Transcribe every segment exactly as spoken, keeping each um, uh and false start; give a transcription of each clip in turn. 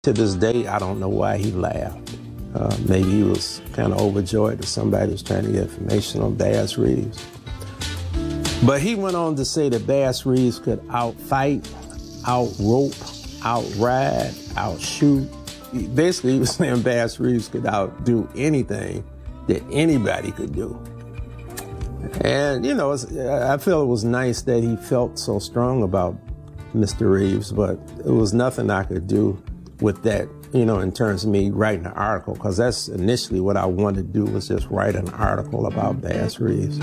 To this day, I don't know why he laughed. Uh, maybe he was kind of overjoyed that somebody was trying to get information on Bass Reeves. But he went on to say that Bass Reeves could outfight, out-rope, out-ride, out-shoot. Basically, he was saying Bass Reeves could outdo anything that anybody could do. And, you know, I feel it was nice that he felt so strong about Mister Reeves, but it was nothing I could do with that, you know, in terms of me writing an article, because that's initially what I wanted to do, was just write an article about Bass Reeves.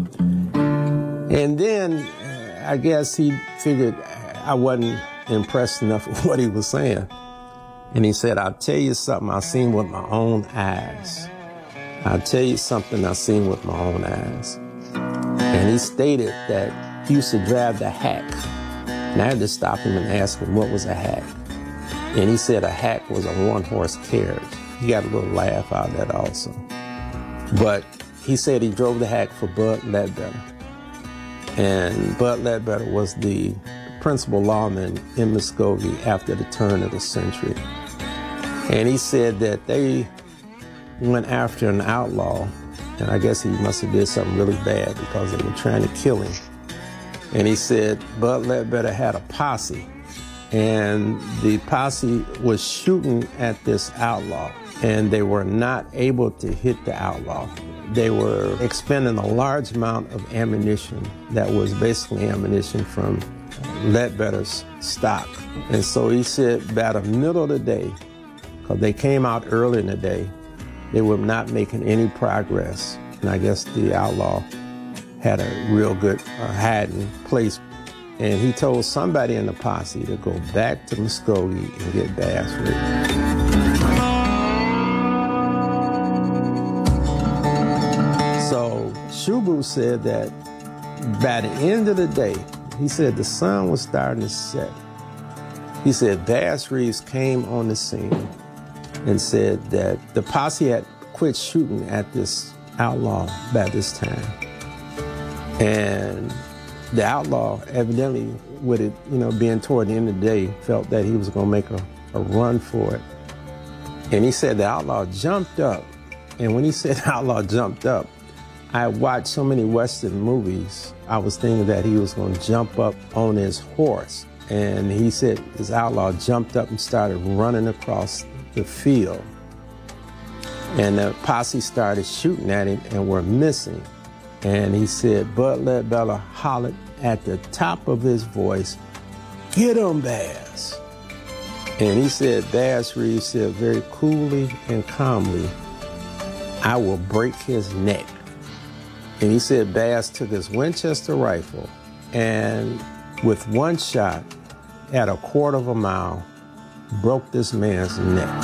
And then I guess he figured I wasn't impressed enough with what he was saying. And he said, I'll tell you something I've seen with my own eyes. I'll tell you something I've seen with my own eyes. And he stated that he used to drive the hack. And I had to stop him and ask him what was a hack. And he said a hack was a one-horse carriage. He got a little laugh out of that also. But he said he drove the hack for Bud Ledbetter. And Bud Ledbetter was the principal lawman in Muskogee after the turn of the century. And he said that they went after an outlaw, and I guess he must have did something really bad because they were trying to kill him. And he said Bud Ledbetter had a posse, and the posse was shooting at this outlaw, and they were not able to hit the outlaw. They were expending a large amount of ammunition that was basically ammunition from Ledbetter's stock. And so he said by the middle of the day, because they came out early in the day, they were not making any progress. And I guess the outlaw had a real good uh, hiding place. And he told somebody in the posse to go back to Muskogee and get Bass Reeves. So Shubu said that by the end of the day, he said the sun was starting to set. He said Bass Reeves came on the scene and said that the posse had quit shooting at this outlaw by this time. And the outlaw, evidently, with it, you know, being toward the end of the day, felt that he was going to make a, a run for it. And he said the outlaw jumped up. And when he said the outlaw jumped up, I watched so many Western movies, I was thinking that he was going to jump up on his horse. And he said this outlaw jumped up and started running across the field. And the posse started shooting at him and were missing. And he said Bud Ledbetter hollered at the top of his voice, "Get him, Bass." And he said Bass Reeves said very coolly and calmly, "I will break his neck." And he said Bass took his Winchester rifle and with one shot at a quarter of a mile, broke this man's neck.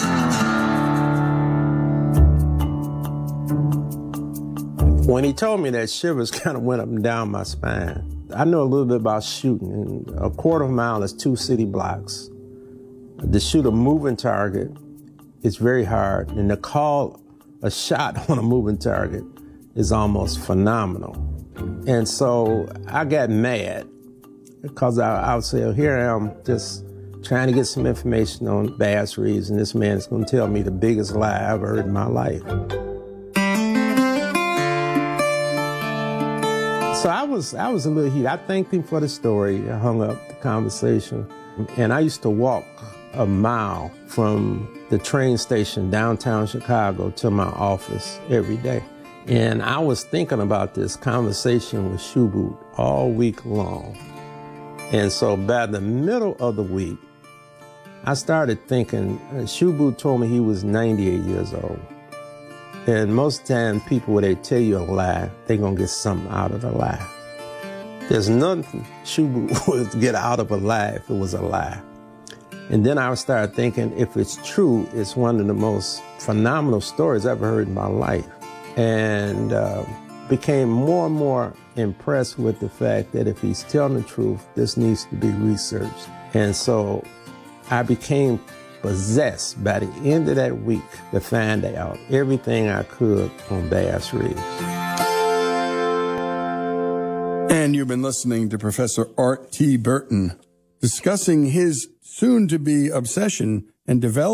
When he told me that, shivers kind of went up and down my spine. I know a little bit about shooting, and a quarter of a mile is two city blocks. To shoot a moving target is very hard, and to call a shot on a moving target is almost phenomenal. And so I got mad because I, I would say, oh, here I am just trying to get some information on Bass Reeves, and this man is going to tell me the biggest lie I've ever heard in my life. So I was, I was a little heated. I thanked him for the story. I hung up the conversation. And I used to walk a mile from the train station downtown Chicago to my office every day. And I was thinking about this conversation with Shubu all week long. And so by the middle of the week, I started thinking, Shubu told me he was ninety-eight years old. And most of the time, people, when they tell you a lie, they're going to get something out of the lie. There's nothing Shubu would get out of a lie if it was a lie. And then I started thinking, if it's true, it's one of the most phenomenal stories I've ever heard in my life. And uh, became more and more impressed with the fact that if he's telling the truth, this needs to be researched. And so I became possessed by the end of that week to find out everything I could on Bass Reeves. And you've been listening to Professor Art T. Burton discussing his soon-to-be obsession and develop